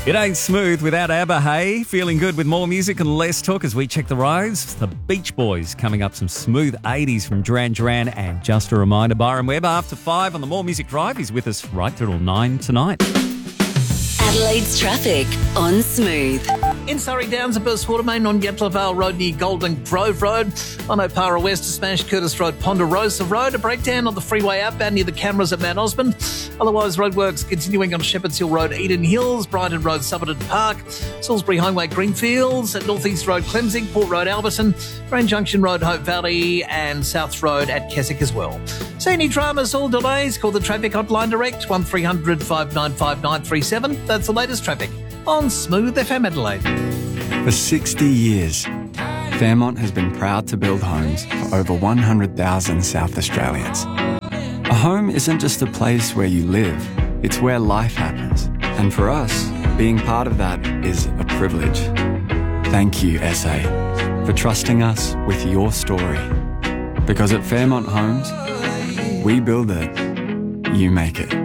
It ain't smooth without ABBA, hey? Feeling good with more music and less talk as we check the roads. The Beach Boys coming up, some smooth 80s from Duran Duran. And just a reminder, Byron Webb after 5 on the More Music Drive. He's with us right till 9 tonight. Adelaide's traffic on Smooth. In Surrey Downs, a burst water main on Yentla Vale Road near Golden Grove Road. On Opara West, a smashed Curtis Road, Ponderosa Road. A breakdown on the freeway outbound near the cameras at Mount Osmond. Otherwise, roadworks continuing on Shepherds Hill Road, Eden Hills, Brighton Road, Somerton Park, Salisbury Highway, Greenfields, at North East Road, Clemsing, Port Road, Alberton, Grand Junction Road, Hope Valley, and South Road at Keswick as well. So any dramas or delays, call the traffic hotline direct, 1300 595 937. That's the latest traffic on Smooth FM Adelaide. For 60 years, Fairmont has been proud to build homes for over 100,000 South Australians. A home isn't just a place where you live, it's where life happens. And for us, being part of that is a privilege. Thank you, SA, for trusting us with your story. Because at Fairmont Homes, we build it, you make it.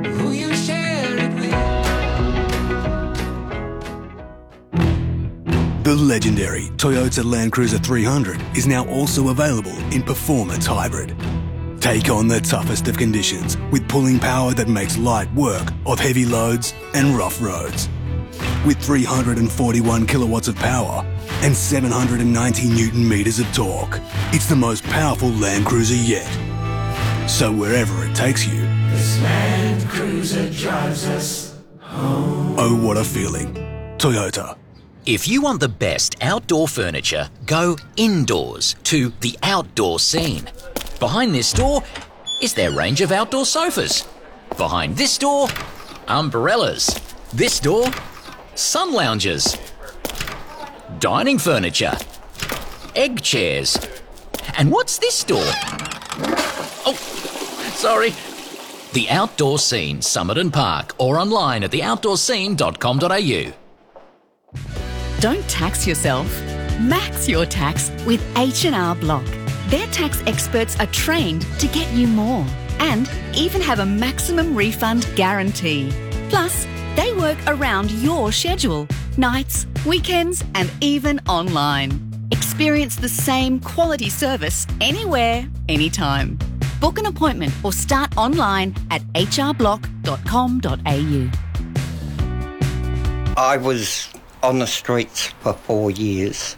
The legendary Toyota Land Cruiser 300 is now also available in Performance Hybrid. Take on the toughest of conditions with pulling power that makes light work of heavy loads and rough roads. With 341 kilowatts of power and 790 Newton meters of torque, it's the most powerful Land Cruiser yet. So wherever it takes you, this Land Cruiser drives us home. Oh, what a feeling. Toyota. If you want the best outdoor furniture, go indoors to The Outdoor Scene. Behind this door is their range of outdoor sofas. Behind this door, umbrellas. This door, sun loungers. Dining furniture. Egg chairs. And what's this door? Oh, sorry. The Outdoor Scene, Somerton Park, or online at theoutdoorscene.com.au. Don't tax yourself. Max your tax with H&R Block. Their tax experts are trained to get you more and even have a maximum refund guarantee. Plus, they work around your schedule, nights, weekends, and even online. Experience the same quality service anywhere, anytime. Book an appointment or start online at hrblock.com.au. I was on the streets for 4 years.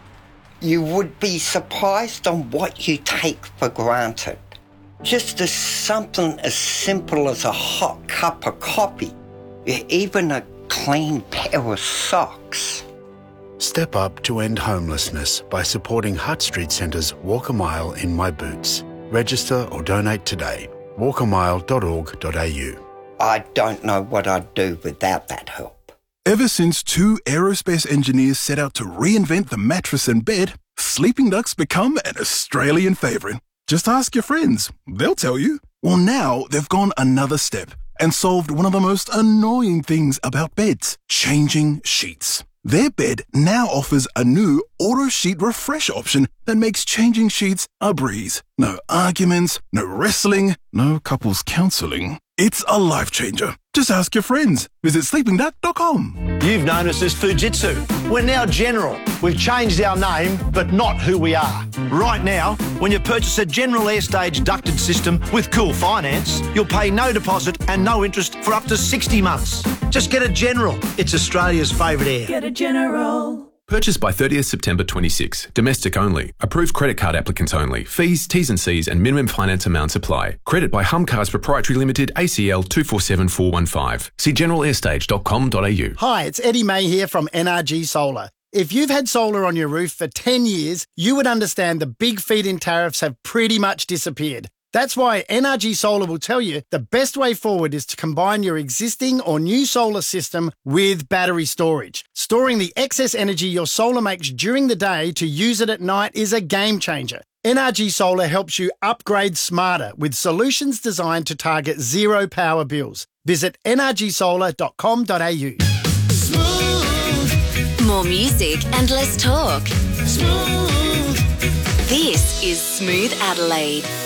You would be surprised on what you take for granted. Just as something as simple as a hot cup of coffee, even a clean pair of socks. Step up to end homelessness by supporting Hutt Street Centre's Walk a Mile in My Boots. Register or donate today. walkamile.org.au. I don't know what I'd do without that help. Ever since 2 aerospace engineers set out to reinvent the mattress and bed, sleeping ducks become an Australian favourite. Just ask your friends, they'll tell you. Well, now they've gone another step and solved one of the most annoying things about beds, changing sheets. Their bed now offers a new auto sheet refresh option that makes changing sheets a breeze. No arguments, no wrestling, no couples counselling. It's a life changer. Just ask your friends. Visit sleepingduck.com. You've known us as Fujitsu. We're now General. We've changed our name, but not who we are. Right now, when you purchase a General Airstage ducted system with Cool Finance, you'll pay no deposit and no interest for up to 60 months. Just get a General. It's Australia's favourite air. Get a General. Purchase by 30th September 26. Domestic only. Approved credit card applicants only. Fees, T's and C's and minimum finance amounts apply. Credit by Humcars Proprietary Limited, ACL 247415. See generalairstage.com.au. Hi, it's Eddie May here from NRG Solar. If you've had solar on your roof for 10 years, you would understand the big feed-in tariffs have pretty much disappeared. That's why NRG Solar will tell you the best way forward is to combine your existing or new solar system with battery storage. Storing the excess energy your solar makes during the day to use it at night is a game changer. NRG Solar helps you upgrade smarter with solutions designed to target zero power bills. Visit nrgsolar.com.au. Smooth. More music and less talk. Smooth. This is Smooth Adelaide.